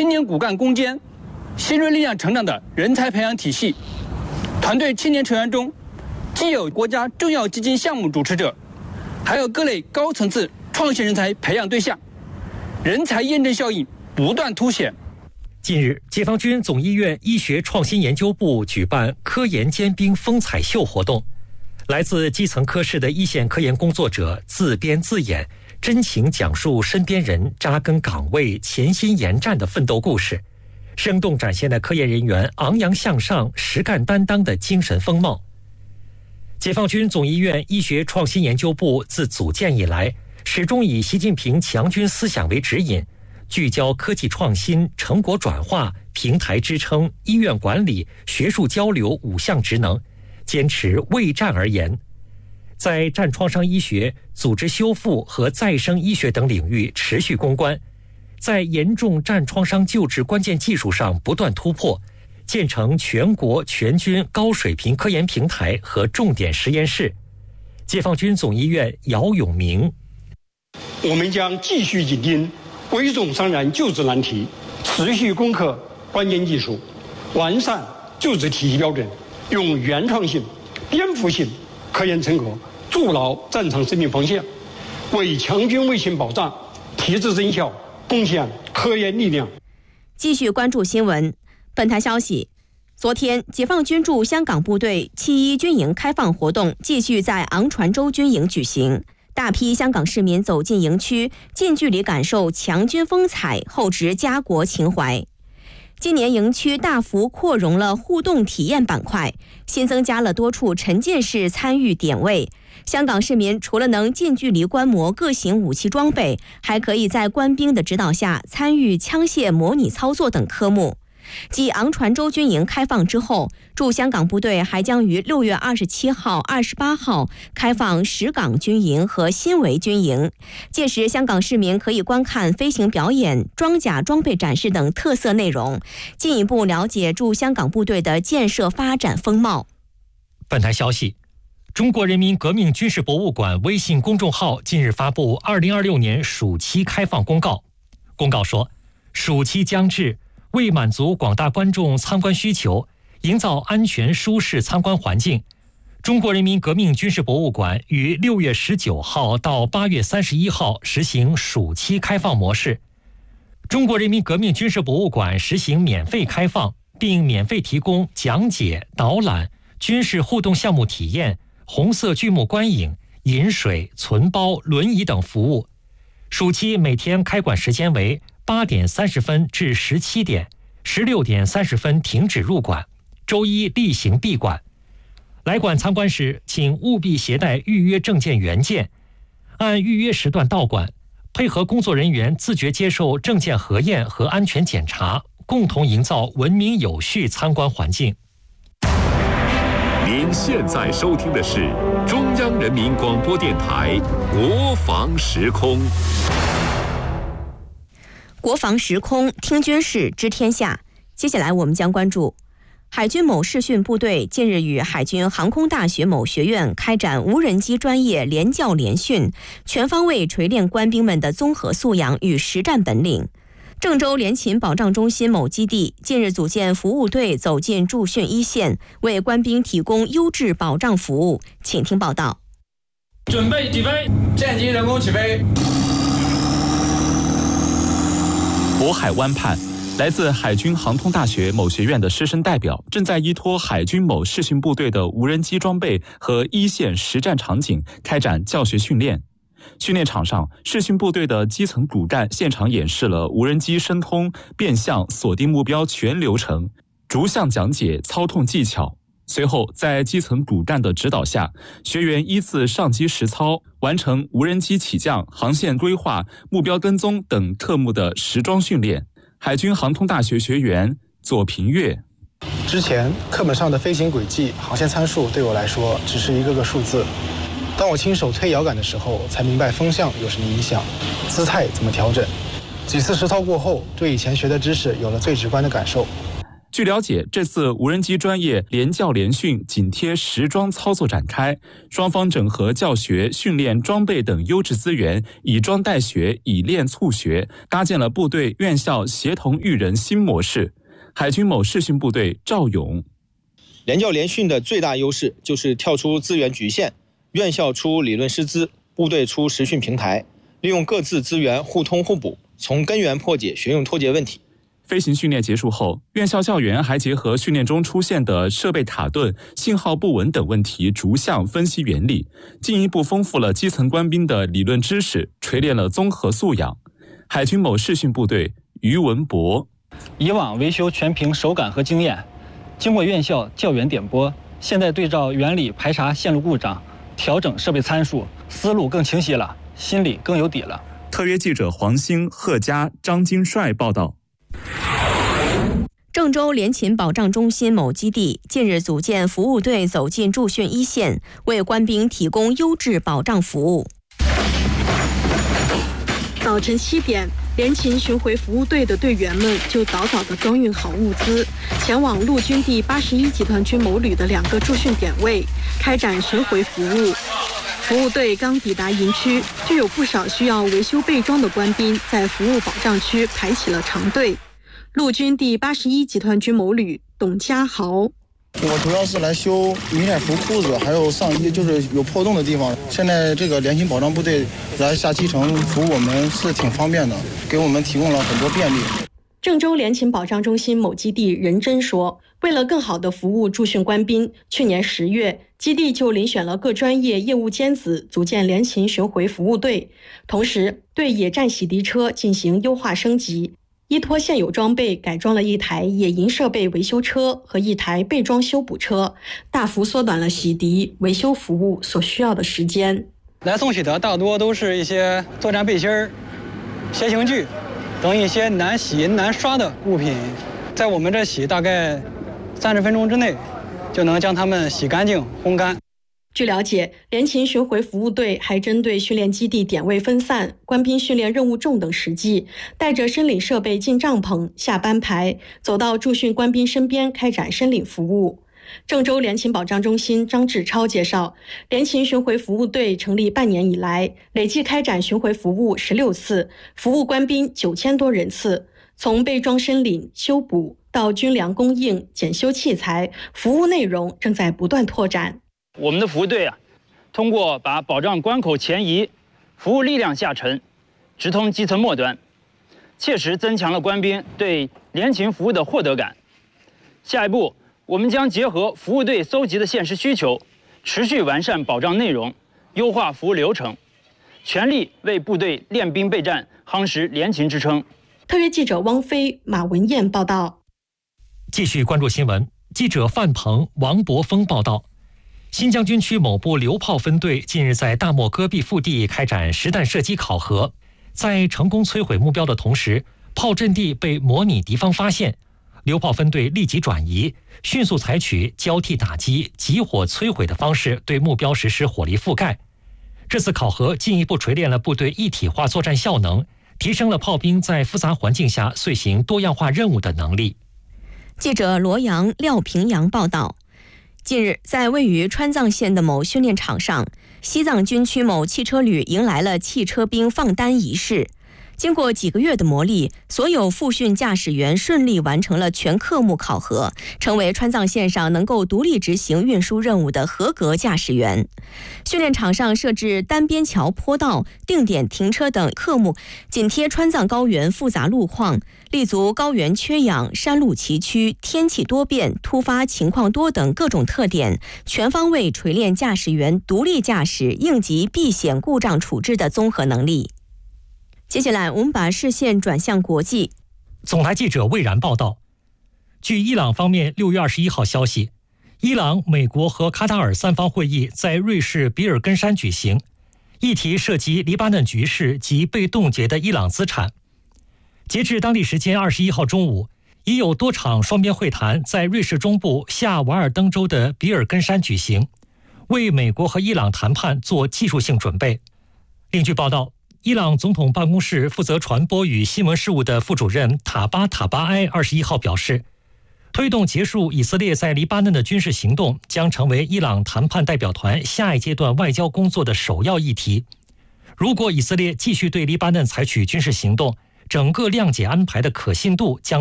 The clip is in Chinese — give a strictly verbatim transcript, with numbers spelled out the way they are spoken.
青年骨干攻坚、新锐力量成长的人才培养体系。团队青年成员中，既有国家重要基金项目主持者，还有各类高层次创新人才培养对象，人才验证效应不断凸显。 近日，解放军总医院医学创新研究部举办科研尖兵风采秀活动，来自基层科室的一线科研工作者自编自演，真情讲述身边人扎根岗位、潜心研战的奋斗故事，生动展现了科研人员昂扬向上、实干担当的精神风貌。解放军总医院医学创新研究部自组建以来，始终以习近平强军思想为指引，聚焦科技创新、成果转化、平台支撑、医院管理、学术交流五项职能，坚持为战而研，在战创伤医学、组织修复和再生医学等领域持续攻关，在严重战创伤救治关键技术上不断突破，建成全国全军高水平科研平台和重点实验室。解放军总医院姚永明： 我们将继续紧盯危重伤员救治难题，持续攻克关键技术，完善救治体系标准，用原创性、颠覆性科研成果筑牢战场生命防线，为强军卫星保障提质增效贡献科研力量。 继续关注新闻。本台消息，昨天，解放军驻香港部队七一军营开放活动继续在昂船洲军营举行。大批香港市民走进营区，近距离感受强军风采，厚植家国情怀。今年营区大幅扩容了互动体验板块，新增加了多处沉浸式参与点位。香港市民除了能近距离观摩各型武器装备，还可以在官兵的指导下参与枪械模拟操作等科目。继昂船洲军营开放之后，驻香港部队还将于六月二十七号、二十八号开放石港军营和新围军营。届时，香港市民可以观看飞行表演、装甲装备展示等特色内容，进一步了解驻香港部队的建设发展风貌。 本台消息，中国人民革命军事博物馆微信公众号近日发布二零二六年暑期开放公告。公告说，暑期将至，为满足广大观众参观需求，营造安全舒适参观环境，中国人民革命军事博物馆于六月十九号到八月三十一号实行暑期开放模式。中国人民革命军事博物馆实行免费开放，并免费提供讲解、导览、军事互动项目体验、红色剧目观影、饮水、存包、轮椅等服务。暑期每天开馆时间为八点三十分至十七点，十六点三十分停止入馆，周一例行闭馆。来馆参观时，请务必携带预约证件原件，按预约时段到馆，配合工作人员自觉接受证件核验和安全检查，共同营造文明有序参观环境。 您现在收听的是中央人民广播电台国防时空。 国防时空，听军事，知天下。接下来我们将关注海军某试训部队近日与海军航空大学某学院开展无人机专业联教联训，全方位锤炼官兵们的综合素养与实战本领。郑州联勤保障中心某基地近日组建服务队，走进驻训一线，为官兵提供优质保障服务。请听报道。 准备起飞，战机人工起飞。 渤海湾畔，来自海军航空大学某学院的师生代表正在依托海军某试训部队的无人机装备和一线实战场景开展教学训练。训练场上，试训部队的基层骨干现场演示了无人机升通、变向、锁定目标全流程，逐项讲解操控技巧。随后，在基层骨干的指导下，学员依次上机实操，完成无人机起降、航线规划、目标跟踪等特目的实装训练。海军航空大学学员左平月： 之前课本上的飞行轨迹、航线参数对我来说只是一个个数字，当我亲手推摇杆的时候，才明白风向有什么影响，姿态怎么调整。几次实操过后，对以前学的知识有了最直观的感受。 据了解，这次无人机专业联教联训紧贴实装操作展开，双方整合教学、训练、装备等优质资源，以装代学，以练促学，搭建了部队院校协同育人新模式。海军某视训部队赵勇， 联教联训的最大优势就是跳出资源局限，院校出理论师资，部队出实训平台，利用各自资源互通互补，从根源破解学用脱节问题。 飞行训练结束后，院校教员还结合训练中出现的设备卡顿、信号不稳等问题，逐项分析原理，进一步丰富了基层官兵的理论知识，锤炼了综合素养。海军某视训部队于文博， 以往维修全凭手感和经验，经过院校教员点拨，现在对照原理排查线路故障，调整设备参数，思路更清晰了，心里更有底了。 特约记者黄兴、贺佳、张金帅报道。 郑州联勤保障中心某基地近日组建服务队，走进驻训一线，为官兵提供优质保障服务。 早晨七点，联勤巡回服务队的队员们就早早地装运好物资，前往陆军第八十一集团军某旅的两个驻训点位，开展巡回服务。服务队刚抵达营区，就有不少需要维修备装的官兵在服务保障区排起了长队。陆军第八十一集团军某旅董家豪， 我主要是来修迷彩服裤子，还有上衣，就是有破洞的地方。现在这个联勤保障部队来下基层服务我们是挺方便的，给我们提供了很多便利。 郑州联勤保障中心某基地任真说，为了更好地服务驻训官兵，去年十月，基地就遴选了各专业业务尖子，组建联勤巡回服务队，同时对野战洗涤车进行优化升级。依托现有装备，改装了一台野营设备维修车和一台备装修补车，大幅缩短了洗涤、维修服务所需要的时间。 来送洗的大多都是一些作战背心儿、鞋型具等一些难洗难刷的物品，在我们这洗大概三十分钟之内就能将它们洗干净、烘干。 据了解，联勤巡回服务队还针对训练基地点位分散、官兵训练任务重等实际，带着申领设备进帐篷、下班排，走到驻训官兵身边开展申领服务。郑州联勤保障中心张志超介绍，联勤巡回服务队成立半年以来，累计开展巡回服务十六次，服务官兵九千多人次，从备装申领、修补到军粮供应、检修器材，服务内容正在不断拓展。 我们的服务队啊，通过把保障关口前移、服务力量下沉，直通基层末端，切实增强了官兵对联勤服务的获得感。下一步，我们将结合服务队搜集的现实需求，持续完善保障内容，优化服务流程，全力为部队练兵备战夯实联勤支撑。 特约记者汪飞、马文燕报道。 继续关注新闻，记者范鹏、王博峰报道。新疆军区某部榴炮分队近日在大漠戈壁腹地开展实弹射击考核，在成功摧毁目标的同时，炮阵地被模拟敌方发现，榴炮分队立即转移，迅速采取交替打击、集火摧毁的方式对目标实施火力覆盖。这次考核进一步锤炼了部队一体化作战效能，提升了炮兵在复杂环境下遂行多样化任务的能力。 记者罗阳、廖平阳报道。近日，在位于川藏线的某训练场上，西藏军区某汽车旅迎来了汽车兵放单仪式。经过几个月的磨砺，所有复训驾驶员顺利完成了全科目考核，成为川藏线上能够独立执行运输任务的合格驾驶员。训练场上设置单边桥、坡道、定点停车等科目，紧贴川藏高原复杂路况，立足高原缺氧、山路崎岖、天气多变、突发情况多等各种特点，全方位锤炼驾驶员独立驾驶、应急避险故障处置的综合能力。接下来，我们把视线转向国际。 总台记者魏然报道，据伊朗方面六月二十一号消息，伊朗、美国和卡塔尔三方会议在瑞士比尔根山举行，议题涉及黎巴嫩局势及被冻结的伊朗资产。截至当地时间二十一号中午，已有多场双边会谈在瑞士中部下瓦尔登州的比尔根山举行，为美国和伊朗谈判做技术性准备。另据报道，伊朗总统办公室负责传播与新闻事务的副主任塔巴塔巴埃二十一号表示， 推动结束以色列在黎巴嫩的军事行动将成为伊朗谈判代表团下一阶段外交工作的首要议题。如果以色列继续对黎巴嫩采取军事行动，整个谅解安排的可信度将